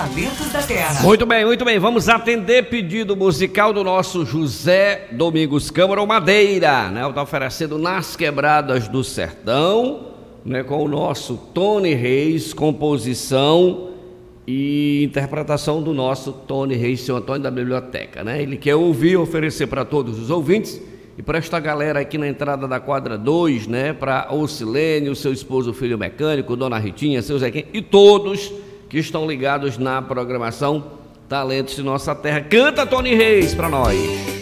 Talentos da Terra. Muito bem, muito bem. Vamos atender pedido musical do nosso José Domingos Câmara, o Madeira, né? Está oferecendo Nas Quebradas do Sertão, né? Com o nosso Tony Reis, composição e interpretação do nosso Tony Reis, seu Antônio da Biblioteca, né? Ele quer ouvir, oferecer para todos os ouvintes e para esta galera aqui na entrada da quadra 2, né? Para o Silênio, seu esposo, filho mecânico, Dona Ritinha, seu Zequinha e todos que estão ligados na programação Talentos de Nossa Terra. Canta Tony Reis para nós.